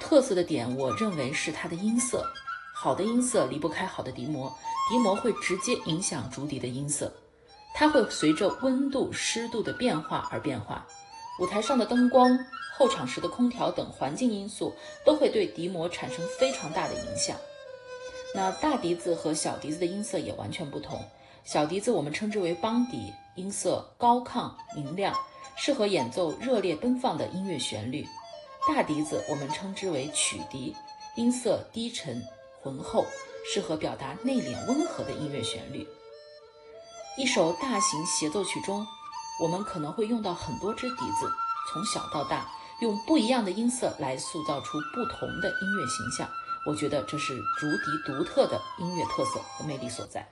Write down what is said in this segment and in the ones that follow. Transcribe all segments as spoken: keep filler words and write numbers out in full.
特色的点，我认为是它的音色。好的音色离不开好的笛膜，笛膜会直接影响竹笛的音色，它会随着温度、湿度的变化而变化。舞台上的灯光、候场时的空调等环境因素都会对笛膜产生非常大的影响。那大笛子和小笛子的音色也完全不同。小笛子我们称之为梆笛，音色高亢明亮，适合演奏热烈奔放的音乐旋律。大笛子我们称之为曲笛，音色低沉浑厚，适合表达内敛温和的音乐旋律。一首大型协奏曲中，我们可能会用到很多支笛子，从小到大，用不一样的音色来塑造出不同的音樂形象。我覺得這是竹笛獨特的音樂特色和魅力所在。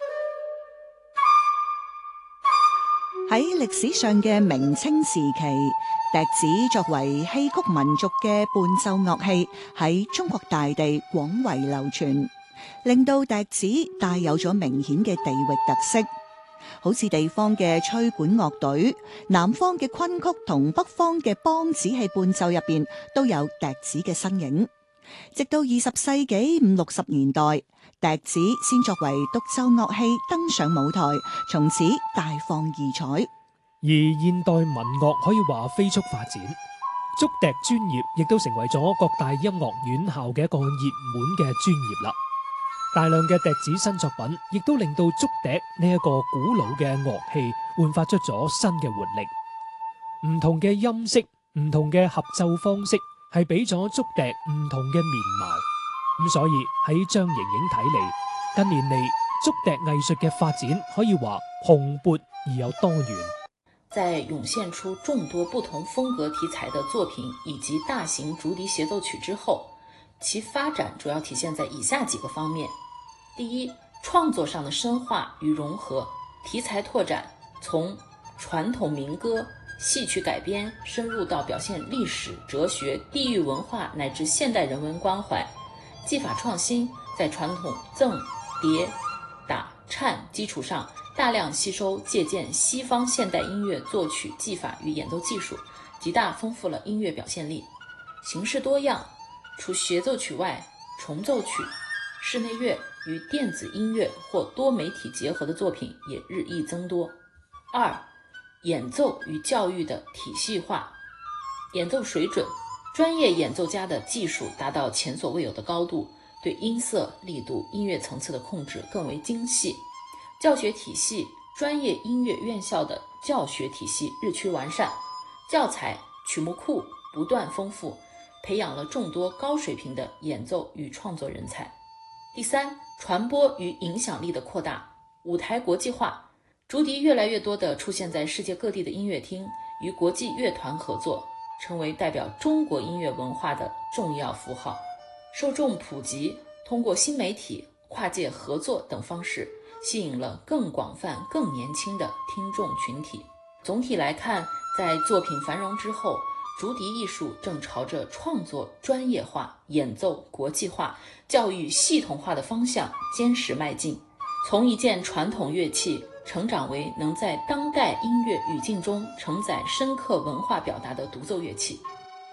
喺歷史上嘅明清時期，笛子作為戲曲民族嘅伴奏樂器，喺中國大地廣為流傳，令到笛子帶有咗明顯嘅地域特色。好似地方嘅吹管樂隊，南方嘅昆曲同北方嘅梆子戲伴奏入邊都有笛子嘅身影。直到二十世紀五六十年代，笛子先作為獨奏樂器登上舞台，從此大放異彩。 而現代民樂可以話飛速發展，竹笛專業亦都成為咗各大音樂院校嘅一個熱門嘅專業啦。大量嘅笛子新作品，亦都令到竹笛呢一個古老嘅樂器煥發出咗新嘅活力。唔同嘅音色，唔同嘅合奏方式，係俾咗竹笛唔同嘅面貌。咁所以喺張瑩瑩睇嚟，近年嚟竹笛藝術嘅發展可以話蓬勃而又多元。 在湧現出眾多不同風格題材的作品以及大型竹笛協奏曲之後，其發展主要體現在以下幾個方面。第一，創作上的深化與融合，題材拓展，從傳統民歌、戲曲改編深入到表現歷史、哲學、地域文化乃至現代人文關懷。技法創新，在傳統贈、疊、打、顫基礎上，大量吸收借鑑西方現代音樂作曲技法與演奏技術，極大豐富了音樂表現力。形式多樣，除協奏曲外，重奏曲、室內樂與電子音樂或多媒體結合的作品也日益增多。二、演奏與教育的體系化，演奏水準，專業演奏家的技術達到前所未有的高度，對音色、力度、音樂層次的控制更為精細。教學體系，專業音樂院校的教學體系日趨完善，教材、曲目庫不斷豐富，培養了眾多高水平的演奏與創作人才。第三，傳播與影響力的擴大，舞台國際化，竹笛越來越多地出現在世界各地的音樂廳，與國際樂團合作，成為代表中國音樂文化的重要符號。受眾普及，通過新媒體、跨界合作等方式，吸引了更廣泛、更年輕的聽眾群體。總體來看，在作品繁榮之後，竹笛藝術正朝着創作專業化、演奏國際化、教育系統化的方向堅實邁進，從一件傳統樂器成長為能在當代音樂語境中承載深刻文化表達的獨奏樂器。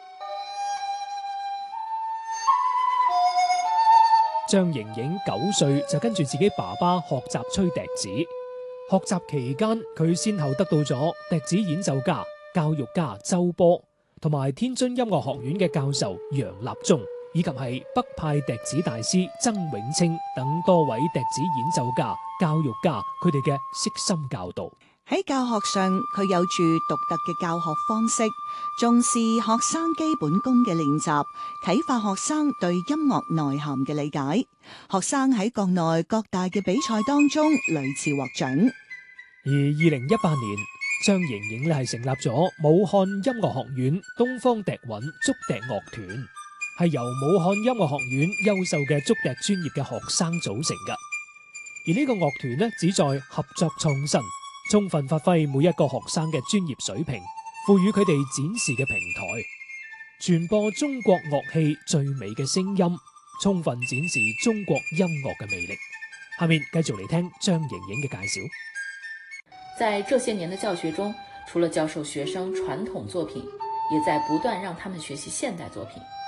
張瑩瑩九歲就跟住自己爸爸學習吹笛子，學習期間佢先後得到咗笛子演奏家、教育家周波，同埋天津音樂學院嘅教授楊立忠，以及係北派笛子大師曾永清等多位笛子演奏家、教育家，佢哋嘅悉心教導。 喺教學上，佢有住獨特嘅教學方式，重視學生基本功嘅練習，啟發學生對音樂內涵嘅理解。學生喺國內各大嘅比賽當中屢次獲獎。 而二零一八年，張瑩瑩咧係成立咗武漢音樂學院東方笛韻竹笛樂團，係由武漢音樂學院優秀嘅竹笛專業嘅學生組成嘅。而呢個樂團咧旨在合作創新，充分發揮每一個學生嘅專業水平，賦予佢哋展示嘅平台，傳播中國樂器最美嘅聲音，充分展示中國音樂嘅魅力。下面繼續嚟聽張瑩瑩嘅介紹。 在這些年的教學中，除了教授學生傳統作品，也在不斷讓他們學習現代作品。